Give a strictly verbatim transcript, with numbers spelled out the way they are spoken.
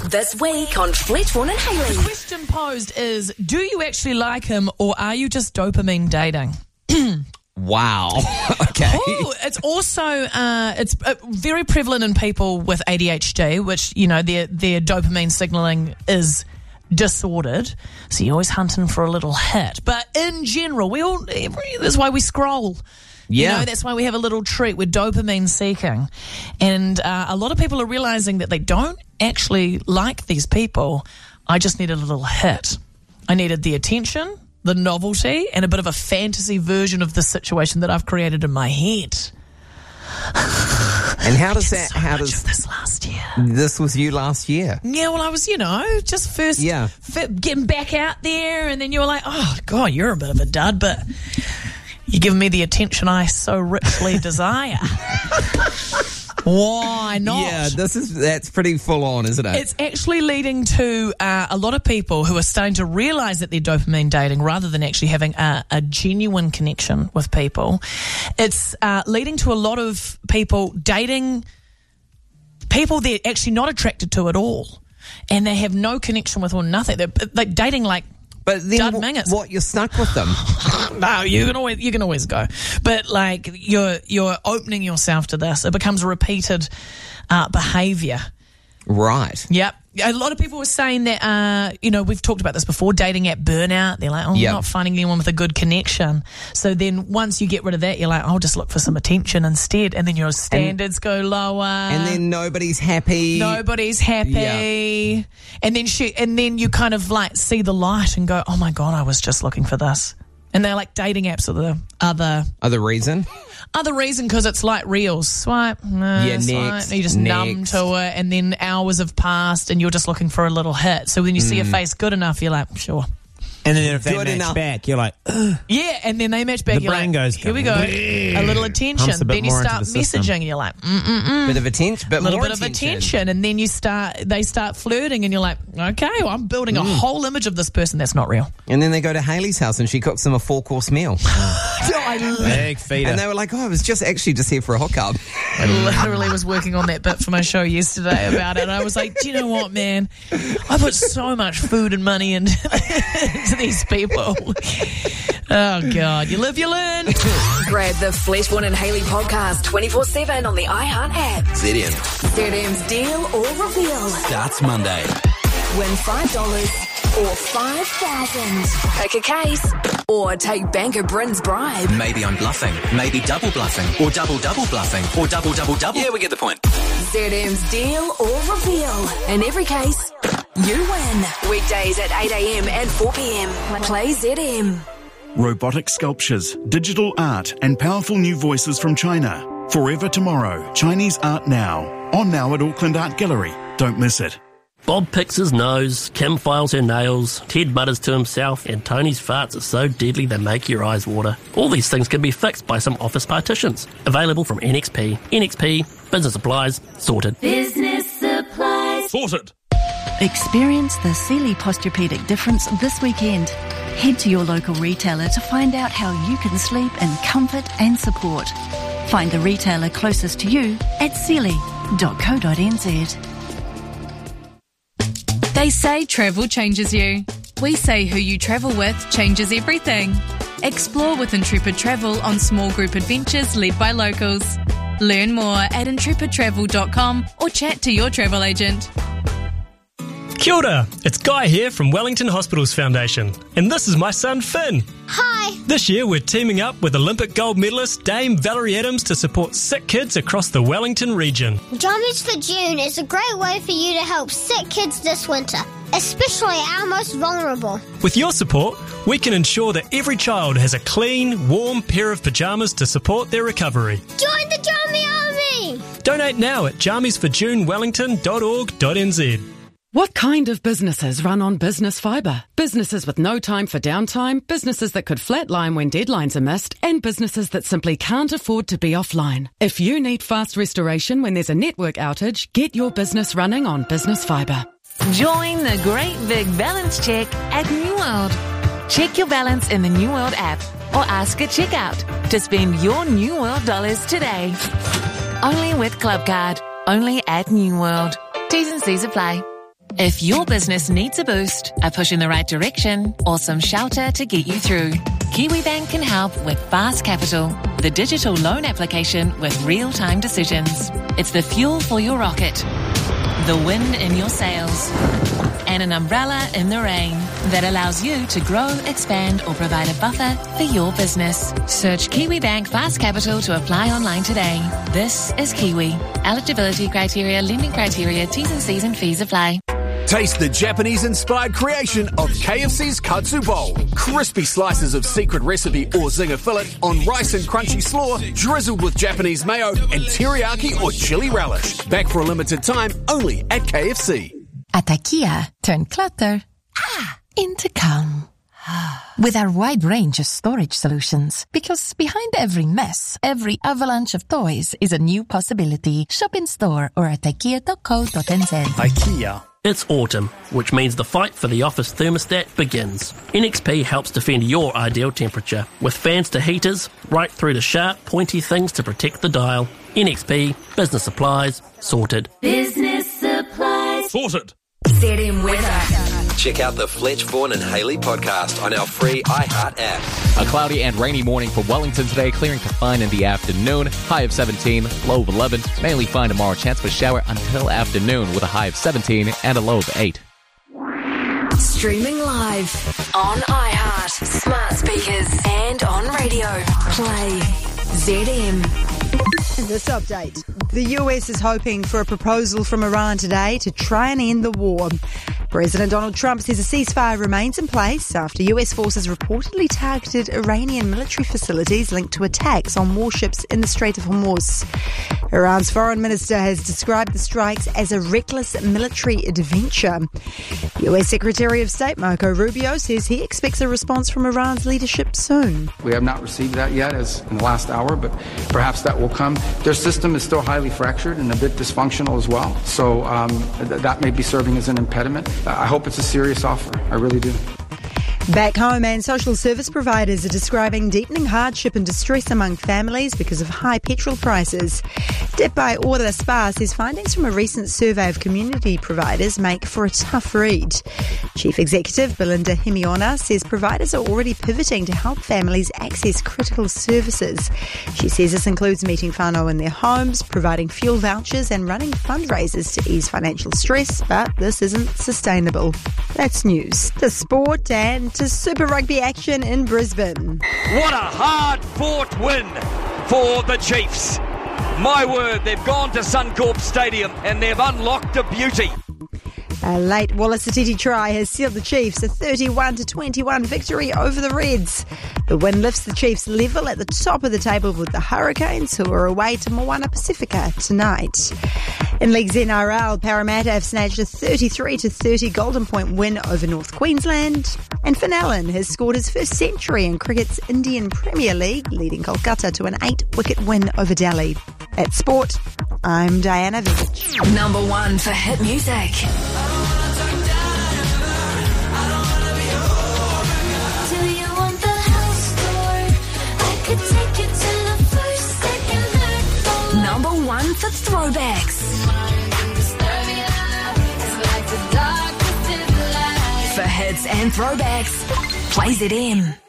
This week on Fletchborn and Haley. The question posed is, do you actually like him or are you just dopamine dating? Wow. Okay. Ooh, it's also uh, it's uh, very prevalent in people with A D H D, which, you know, their their dopamine signaling is disordered. So you're always hunting for a little hit. But in general, we all that's why we scroll. Yeah. You know, that's why we have a little treat. We're dopamine seeking. And uh, a lot of people are realizing that they don't actually like these people. I just needed a little hit. I needed the attention, the novelty, and a bit of a fantasy version of the situation that I've created in my head. And how does that, so how much does, of this last year. This was you last year? Yeah, well, I was, you know, just first yeah. f- getting back out there, and then you were like, oh, God, you're a bit of a dud, but you're giving me the attention I so richly desire. Why not? Yeah, this is that's pretty full on, isn't it? It's actually leading to uh, a lot of people who are starting to realise that they're dopamine dating rather than actually having a, a genuine connection with people. It's uh, leading to a lot of people dating people they're actually not attracted to at all, and they have no connection with or nothing. They're like dating like. But then Dud w- mingers. what, you're stuck with them? No, you can always you can always go, but like you're you're opening yourself to this. It becomes a repeated uh, behaviour. Right. Yep. A lot of people were saying that, uh, you know, we've talked about this before, dating at burnout. They're like, oh, Yep. I'm not finding anyone with a good connection. So then once you get rid of that, you're like, I'll just look for some attention instead. And then your standards and, go lower. And then nobody's happy. Nobody's happy. Yeah. And then she, and then you kind of like see the light and go, oh my God, I was just looking for this. And they're like dating apps are the other... Other reason? Other reason, because it's like reels. Swipe, no, Yeah, swipe. next, You're just next. numb to it, and then hours have passed, and you're just looking for a little hit. So when you see a face good enough, you're like, sure. And then if they Good match enough. back, you're like, ugh. Yeah, and then they match back. The You're brain like, goes, here we go, a little attention. Pumps a bit Then you more into start the system. messaging, and you're like, mm-mm-mm. Bit of attention, but A little more bit of attention, and then you start. They start flirting, and you're like, okay, well, I'm building a whole image of this person that's not real. And then they go to Haley's house and she cooks them a four-course meal. I, Big feeder. And they were like, oh, I was just actually just here for a hookup. I literally was working on that bit for my show yesterday about it. And I was like, do you know what, man? I put so much food and money into, into these people. Oh, God. You live, you learn. Grab the Fletchborn and Haley podcast twenty-four seven on the iHeart app. Z M Z M's Deal or Reveal. starts Monday. Win five dollars or five thousand dollars. Pick a case or take Banker Bryn's bribe. Maybe I'm bluffing. Maybe double bluffing. Or double double bluffing. Or double double double. Yeah, we get the point. Z M's Deal or Reveal. In every case, you win. Weekdays at eight a.m. and four p.m. Play Z M. Robotic sculptures, digital art, and powerful new voices from China. Forever Tomorrow, Chinese Art Now. On now at Auckland Art Gallery. Don't miss it. Bob picks his nose, Kim files her nails, Ted mutters to himself, and Tony's farts are so deadly they make your eyes water. All these things can be fixed by some office partitions. Available from N X P. N X P, business supplies, sorted. Business supplies. Sorted. Experience the Sealy Posturepedic difference this weekend. Head to your local retailer to find out how you can sleep in comfort and support. Find the retailer closest to you at sealy dot co dot n z. They say travel changes you. We say who you travel with changes everything. Explore with Intrepid Travel on small group adventures led by locals. Learn more at intrepid travel dot com or chat to your travel agent. Kia ora, it's Guy here from Wellington Hospitals Foundation, and this is my son Finn. Hi. This year we're teaming up with Olympic gold medalist Dame Valerie Adams to support sick kids across the Wellington region. Jammies for June is a great way for you to help sick kids this winter, especially our most vulnerable. With your support, we can ensure that every child has a clean, warm pair of pyjamas to support their recovery. Join the Jammy Army! Donate now at jammies for june wellington dot org dot n z. What kind of businesses run on business fibre? Businesses with no time for downtime, businesses that could flatline when deadlines are missed, and businesses that simply can't afford to be offline. If you need fast restoration when there's a network outage, get your business running on business fibre. Join the great big balance check at New World. Check your balance in the New World app or ask at checkout to spend your New World dollars today. Only with Clubcard. Only at New World. T's and C's apply. If your business needs a boost, a push in the right direction, or some shelter to get you through, KiwiBank can help with Fast Capital, the digital loan application with real-time decisions. It's the fuel for your rocket, the wind in your sails, and an umbrella in the rain that allows you to grow, expand, or provide a buffer for your business. Search KiwiBank Fast Capital to apply online today. This is Kiwi. Eligibility criteria, lending criteria, T's and C's and fees apply. Taste the Japanese-inspired creation of K F C's Katsu Bowl. Crispy slices of secret recipe or zinger fillet on rice and crunchy slaw, drizzled with Japanese mayo and teriyaki or chili relish. Back for a limited time, only at K F C. At IKEA, turn clutter ah, into calm. With our wide range of storage solutions. Because behind every mess, every avalanche of toys is a new possibility. Shop in store or at ikea dot co dot n z. IKEA. It's autumn, which means the fight for the office thermostat begins. N X P helps defend your ideal temperature, with fans to heaters, right through to sharp, pointy things to protect the dial. N X P, business supplies, sorted. Business supplies. Sorted. Z M weather. Check out the Fletch, Vaughan and Haley podcast on our free iHeart app. A cloudy and rainy morning for Wellington today, clearing to fine in the afternoon. High of seventeen, low of eleven. Mainly fine tomorrow, chance for shower until afternoon with a high of seventeen and a low of eight. Streaming live on iHeart, smart speakers, and on radio. Play Z M. This update. The U S is hoping for a proposal from Iran today to try and end the war. President Donald Trump says a ceasefire remains in place after U S forces reportedly targeted Iranian military facilities linked to attacks on warships in the Strait of Hormuz. Iran's foreign minister has described the strikes as a reckless military adventure. U S Secretary of State Marco Rubio says he expects a response from Iran's leadership soon. We have not received that yet as in the last hour, but perhaps that will come. Their system is still highly fractured and a bit dysfunctional as well, so um, th- that may be serving as an impediment. I hope it's a serious offer. I really do. Back home, and social service providers are describing deepening hardship and distress among families because of high petrol prices. Dip by Ora Spa says findings from a recent survey of community providers make for a tough read. Chief Executive Belinda Himiona says providers are already pivoting to help families access critical services. She says this includes meeting whānau in their homes, providing fuel vouchers and running fundraisers to ease financial stress, but this isn't sustainable. That's news. To sport and to Super Rugby action in Brisbane. What a hard-fought win for the Chiefs. My word, they've gone to Suncorp Stadium and they've unlocked a beauty. A late Wallace Atiti try has sealed the Chiefs a thirty-one to twenty-one victory over the Reds. The win lifts the Chiefs level at the top of the table with the Hurricanes, who are away to Moana Pacifica tonight. In League's N R L, Parramatta have snatched a thirty-three to thirty Golden Point win over North Queensland. And Finn Allen has scored his first century in cricket's Indian Premier League, leading Kolkata to an eight-wicket win over Delhi. At Sport, I'm Diana Vivich. Number one for hit music. Number one for throwbacks. For hits and throwbacks, play Z M.